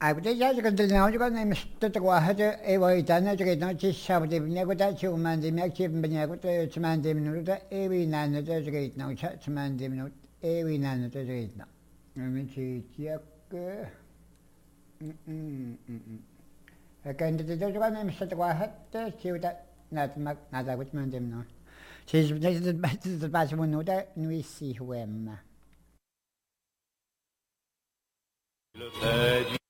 Aku ya juga dengar juga nih mesti terkuah aja tanah juga itu cisha budi punya aku tak cuma di mek cip punya aku tu cuma di minut nana tu juga itu cuma di minut nana tu juga itu. Ini cicia ke kan itu juga nih mesti terkuah aja ciuta nada aku cuma di minut. Cici itu pas minut nuisi huema.